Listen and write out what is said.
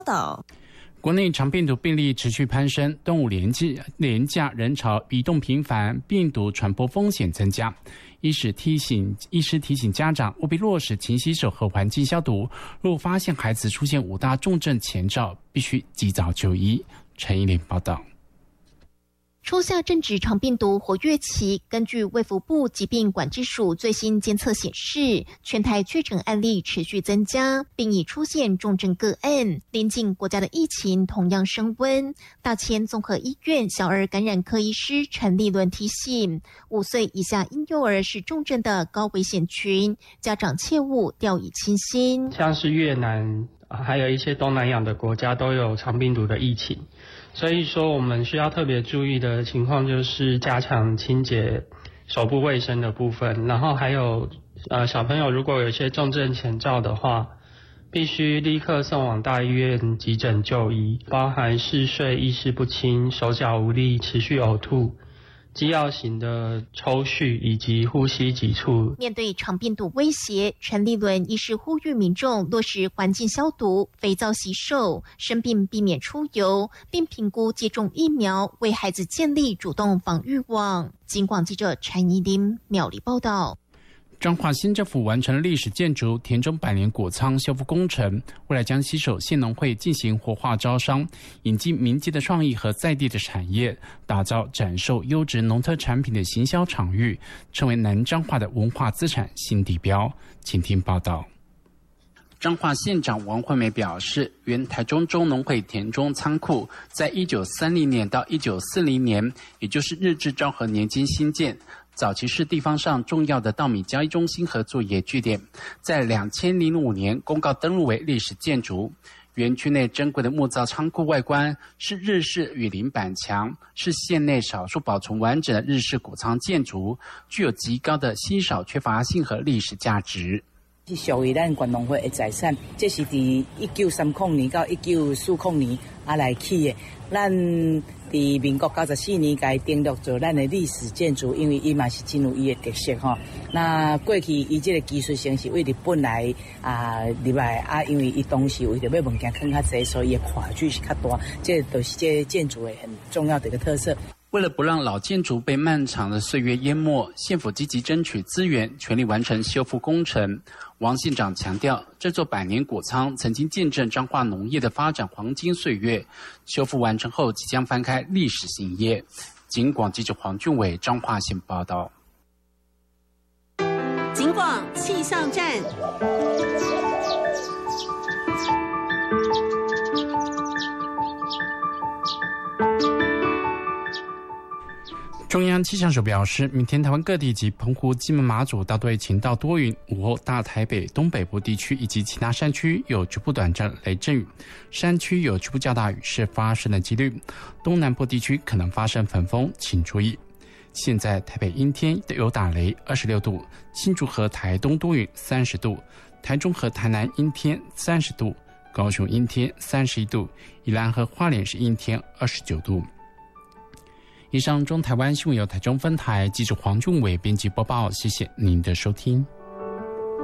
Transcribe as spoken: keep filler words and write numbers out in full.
道。 国内长病毒病例持续攀升，端午连假连假人潮移动频繁，病毒传播风险增加。医师提醒医师提醒家长务必落实勤洗手和环境消毒。若发现孩子出现五大重症前兆，必须及早就医。陈依琳报道。 初夏正值长病毒活跃期，根据卫福部疾病管制署最新监测显示，全台确诊案例持续增加，并已出现重症个案。邻近国家的疫情同样升温。大千综合医院小儿感染科医师陈立伦提醒，五岁以下婴幼儿是重症的高危险群，家长切勿掉以轻心。 像是越南，还有一些东南亚的国家都有长病毒的疫情。所以说我们需要特别注意的情况就是加强清洁手部卫生的部分，然后还有呃小朋友如果有一些重症前兆的话，必须立刻送往大医院急诊就医，包含嗜睡、意识不清、手脚无力、持续呕吐、机要型的抽搐以及呼吸急促。 面对长病毒威胁，陈立伦医师呼吁民众落实环境消毒、肥皂洗手，生病避免出游，并评估接种疫苗，为孩子建立主动防御网。警广记者陈怡琳苗栗报道。 彰化新政府完成了历史建筑田中百年果仓修复工程，未来将携手县农会进行活化招商，引进民间的创意和在地的产业，打造展售优质农特产品的行销场域，成为南彰化的文化资产新地标。请听报道。彰化县长王惠美表示，原台中中农会田中仓库在一九三零年到一九四零年，也就是日治昭和年间兴建，早期是地方上重要的稻米交易中心和作业据点，在两千零五年公告登录为历史建筑。园区内珍贵的木造仓库外观是日式雨林板墙，是县内少数保存完整的日式谷仓建筑，具有极高的稀少缺乏性和历史价值。 是属于咱关农会的财产，这是伫一九三零年到一九四零年啊来起的。咱伫民国九十四年该登录做咱的历史建筑，因为伊嘛是真有伊的特色吼。那过去伊这个技术性是为日本来啊入来啊，因为伊当时为着要物件更较济，所以伊的跨距是较大，这都是这建筑的很重要的一个特色。 为了不让老建筑被漫长的岁月淹没，县府积极争取资源，全力完成修复工程。王县长强调，这座百年果仓曾经见证彰化农业的发展黄金岁月，修复完成后即将翻开历史新页。警广记者黄俊伟彰化县报道。 警广气象站。 中央气象署表示，明天台湾各地及澎湖、金门、马祖大多晴到多云，午后大台北、东北部地区以及其他山区有局部短暂雷阵雨，山区有局部较大雨势发生的几率，东南部地区可能发生焚风，请注意。现在台北阴天有打雷，二十六度；新竹和台东多云，三十度；台中和台南阴天，三十度；高雄阴天，三十一度；宜兰和花莲是阴天，二十九度。以上中台湾新闻由台中分台记者黄俊伟编辑播报，谢谢您的收听。